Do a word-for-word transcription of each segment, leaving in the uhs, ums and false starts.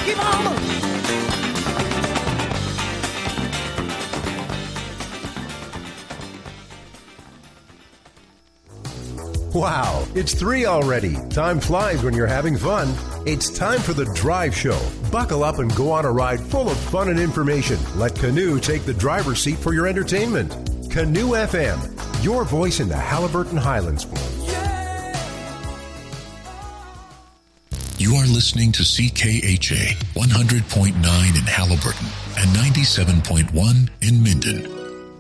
Keep on moving. Wow, it's three already. Time flies when you're having fun. It's time for the Drive Show. Buckle up and go on a ride full of fun and information. Let Canoe take the driver's seat for your entertainment. Canoe F M, your voice in the Haliburton Highlands. You are listening to C K H A one hundred point nine in Haliburton and ninety-seven point one in Minden.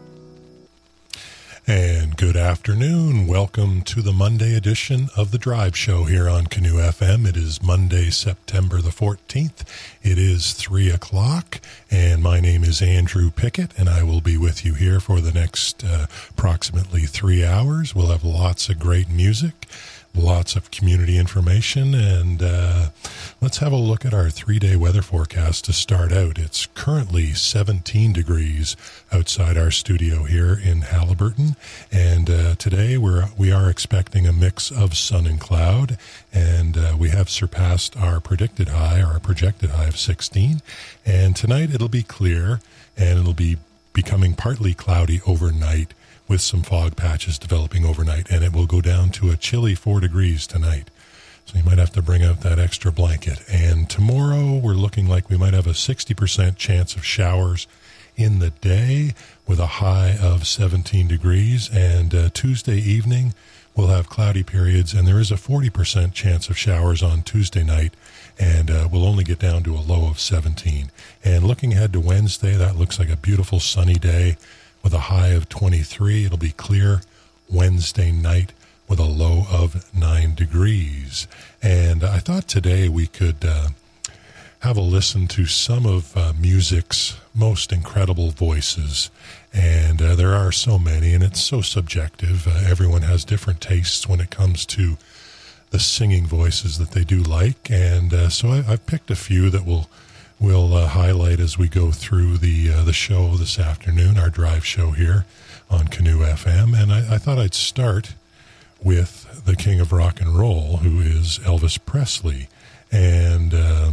And good afternoon. Welcome to the Monday edition of the Drive Show here on Canoe F M. It is Monday, September the fourteenth. It is three o'clock, and my name is Andrew Pickett, and I will be with you here for the next uh, approximately three hours. We'll have lots of great music, lots of community information, and uh, let's have a look at our three-day weather forecast to start out. It's currently seventeen degrees outside our studio here in Haliburton, and uh, today we're we are expecting a mix of sun and cloud, and uh, we have surpassed our predicted high, our projected high of sixteen, and tonight it'll be clear, and it'll be becoming partly cloudy overnight, with some fog patches developing overnight, and it will go down to a chilly four degrees tonight. So you might have to bring out that extra blanket. And tomorrow we're looking like we might have a sixty percent chance of showers in the day with a high of seventeen degrees. And uh, Tuesday evening we'll have cloudy periods, and there is a forty percent chance of showers on Tuesday night, and uh, we'll only get down to a low of seventeen. And looking ahead to Wednesday, that looks like a beautiful sunny day with a high of twenty-three. It'll be clear Wednesday night with a low of nine degrees. And I thought today we could uh, have a listen to some of uh, music's most incredible voices. And uh, there are so many, and it's so subjective. Uh, everyone has different tastes when it comes to the singing voices that they do like. And uh, so I, I've picked a few that will We'll uh, highlight as we go through the uh, the show this afternoon, our drive show here on Canoe F M. And I, I thought I'd start with the king of rock and roll, who is Elvis Presley. And uh,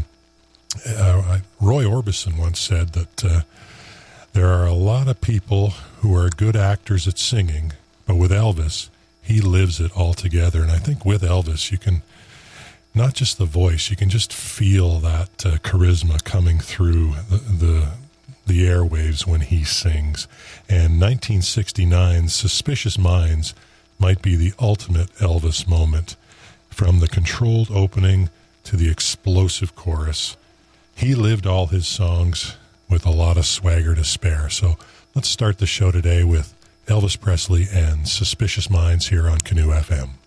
uh, Roy Orbison once said that uh, there are a lot of people who are good actors at singing, but with Elvis, he lives it all together. And I think with Elvis, you can not just the voice, you can just feel that uh, charisma coming through the, the the airwaves when he sings. And nineteen sixty-nine's Suspicious Minds might be the ultimate Elvis moment. From the controlled opening to the explosive chorus, he lived all his songs with a lot of swagger to spare. So let's start the show today with Elvis Presley and Suspicious Minds here on Canoe F M.